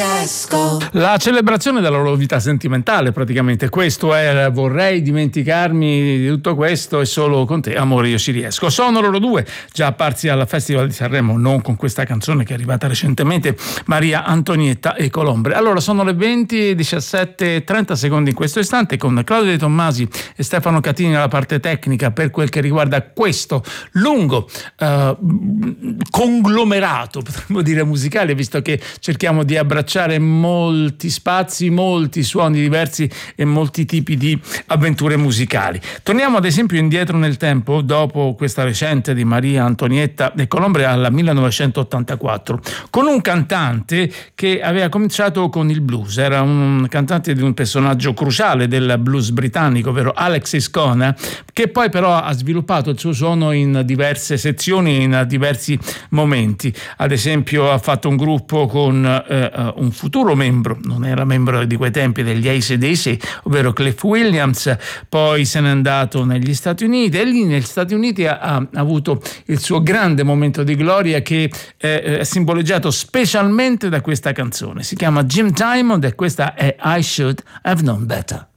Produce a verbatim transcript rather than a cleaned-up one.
riesco. La celebrazione della loro vita sentimentale, praticamente questo è: vorrei dimenticarmi di tutto questo e solo con te, amore, io ci riesco. Sono loro due, già apparsi al Festival di Sanremo, non con questa canzone che è arrivata recentemente, Maria Antonietta e Colombre. Allora, sono le venti, diciassette e trenta secondi in questo istante, con Claudio De Tommasi e Stefano Catini alla parte tecnica per quel che riguarda questo lungo uh, conglomerato, potremmo dire, musicale, visto che cerchiamo di abbracciare molti spazi, molti suoni diversi e molti tipi di avventure musicali. Torniamo ad esempio indietro nel tempo, dopo questa recente di Maria Antonietta e Colombre, al millenovecentottantaquattro, con un cantante che aveva cominciato con il blues. Era un cantante di un personaggio cruciale del blues britannico, ovvero Alexis Cona, che poi però ha sviluppato il suo suono in diverse sezioni, in diversi momenti. Ad esempio ha fatto un gruppo con eh, un futuro membro, non era membro di quei tempi, degli A C D C, ovvero Cliff Williams. Poi se n'è andato negli Stati Uniti e lì negli Stati Uniti ha, ha avuto il suo grande momento di gloria, che eh, è simboleggiato specialmente da questa canzone. Si chiama Jim Diamond e questa è I Should Have Known Better.